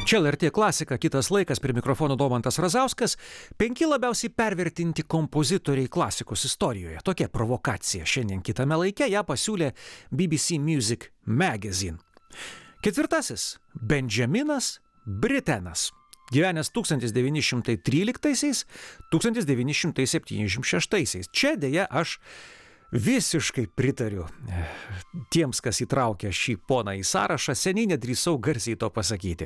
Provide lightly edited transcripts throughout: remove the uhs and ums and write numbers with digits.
Čia LRT klasika, kitas laikas, prie mikrofono Domantas Razauskas. 5 labiausiai pervertinti kompozitoriai klasikos istorijoje. Tokia provokacija šiandien kitame laike ją pasiūlė BBC Music Magazine. 4. Benjaminas Britenas. Gyvenęs 1913–1976. Čia dėja aš visiškai pritariu tiems, kas įtraukė šį poną į sąrašą, seniai nedrįsau garsiai to pasakyti.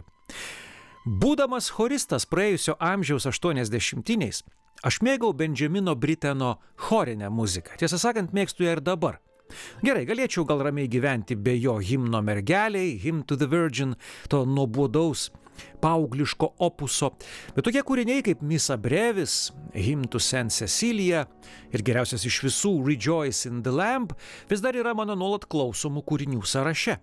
Būdamas choristas praėjusio amžiaus 80-iniais, aš mėgau Benjamino Briteno chorinę muziką. Tiesą sakant, mėgstu ją ir dabar. Gerai, galėčiau gal ramiai gyventi be jo himno mergeliai, Hymn to the Virgin, to nuobodaus paaugliško opuso, bet tokie kūriniai kaip Missa Brevis, Hymn to Saint Cecilia ir geriausias iš visų Rejoice in the Lamb vis dar yra mano nuolat klausomų kūrinių sąraše.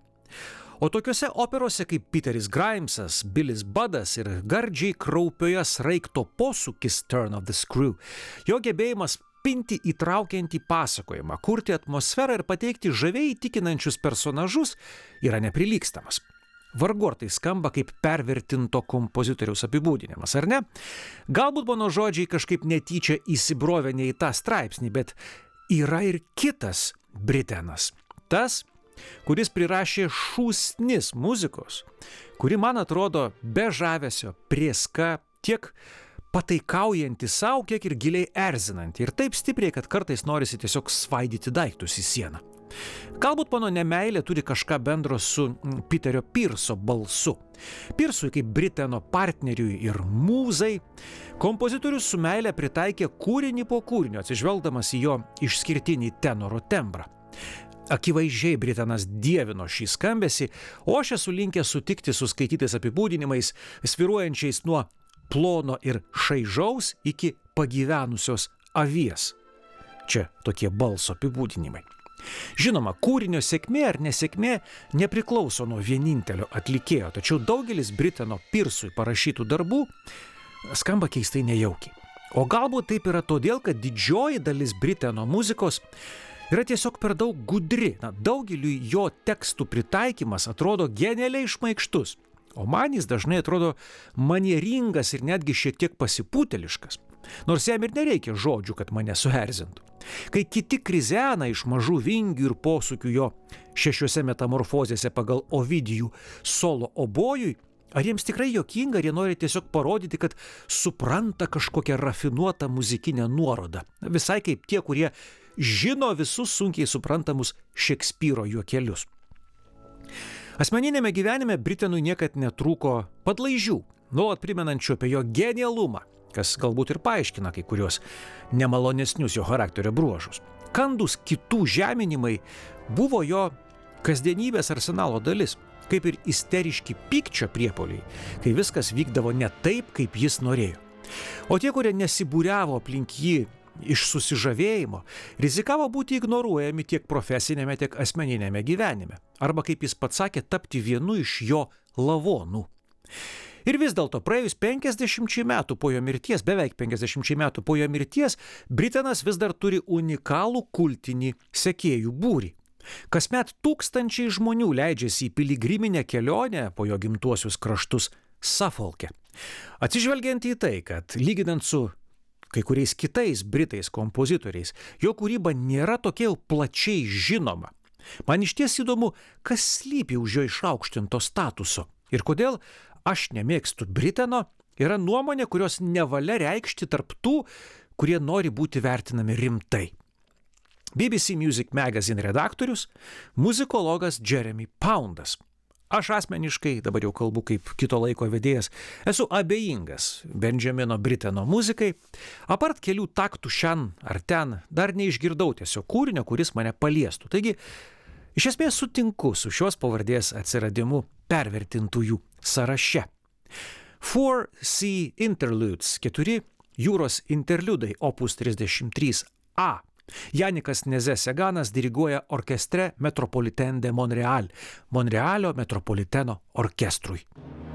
O tokiuose operose kaip Peteris Grimesas, Billis Budas ir gardžiai kraupioje sraigto posūkis Turn of the Screw, jo gebėjimas pinti įtraukiantį pasakojimą, kurti atmosferą ir pateikti žaviai įtikinančius personažus yra neprilygstamas. Vargu ar tai skamba kaip pervertinto kompozitoriaus apibūdinimas, ar ne? Galbūt mano žodžiai kažkaip netyčia įsibrovė ne į tą straipsnį, bet yra ir kitas Britenas. Tas, kuris prirašė šūsnis muzikos, kuri man atrodo be žavesio, prieska, tiek pataikaujanti savo, kiek ir giliai erzinanti. Ir taip stipriai, kad kartais norisi tiesiog svaidyti daiktus į sieną. Galbūt mano nemeilė turi kažką bendro su Peterio Pearso balsu. Pearsui kaip Briteno partneriui ir mūzai, kompozitorius su meile pritaikė kūrinį po kūrinio, atsižvelgdamas į jo išskirtinį tenoro tembrą. Akivaizdžiai Britenas dievino šį skambesį, o aš esu linkęs sutikti su skaitytais apibūdinimais, svyruojančiais nuo plono ir šaižaus iki pagyvenusios avies. Čia tokie balso apibūdinimai. Žinoma, kūrinio sėkmė ar nesėkmė nepriklauso nuo vienintelio atlikėjo, tačiau daugelis Briteno Pearsui parašytų darbų skamba keistai nejaukiai. O galbūt taip yra todėl, kad didžioji dalis Briteno muzikos yra tiesiog per daug gudri. Daugeliui jo tekstų pritaikymas atrodo genialiai šmaikštus, o man jis dažnai atrodo manieringas ir netgi šiek tiek pasipūteliškas. Nors jam ir nereikia žodžių, kad mane suerzintų. Kai kiti krizena iš mažų vingių ir posūkių jo 6 metamorfozėse pagal Ovidijų solo obojui, ar jiems tikrai juokinga, ar jie nori tiesiog parodyti, kad supranta kažkokią rafinuotą muzikinę nuorodą. Visai kaip tie, kurie žino visus sunkiai suprantamus Šekspyro juokelius. Asmeninėme gyvenime Britenui niekad netrūko padlaižių, nuolat primenančių apie jo genialumą, kas galbūt ir paaiškina kai kurios nemalonesnius jo charakterio bruožus. Kandūs kitų žeminimai buvo jo kasdienybės arsenalo dalis, kaip ir isteriški pykčio priepuoliai, kai viskas vykdavo ne taip, kaip jis norėjo. O tie, kurie nesibūriavo aplink jį iš susižavėjimo, rizikavo būti ignoruojami tiek profesinėme, tiek asmeninėme gyvenime, arba, kaip jis pats sakė, tapti vienu iš jo lavonų. Ir vis dėlto praėjus 50 metų po jo mirties, beveik 50 metų po jo mirties, Britenas vis dar turi unikalų kultinį sekėjų būrį. Kasmet tūkstančiai žmonių leidžiasi į piligriminę kelionę po jo gimtuosius kraštus Suffolke. Atsižvelgiant į tai, kad lyginant su kai kuriais kitais Britais kompozitoriais, jo kūryba nėra tokia jau plačiai žinoma. Man išties įdomu, kas slypi už jo išaukštinto statuso ir kodėl aš nemėgstu Briteno, yra nuomonė, kurios nevalia reikšti tarp tų, kurie nori būti vertinami rimtai. BBC Music Magazine redaktorius, muzikologas Jeremy Poundas. Aš asmeniškai, dabar jau kalbu kaip kito laiko vedėjas, esu abejingas Benjamino Briteno muzikai. Apart kelių taktų šen ar ten, dar neišgirdau tiesiog kūrinio, kuris mane paliestų. Taigi, iš esmės sutinku su šios pavardės atsiradimu pervertintųjų sąraše. 4 Sea Interludes, 4 jūros interliudai, opus 33A. Janikas Nézet-Séganas diriguoja orkestre Metropolitain de Montréal, Monrealio metropoliteno orkestrui.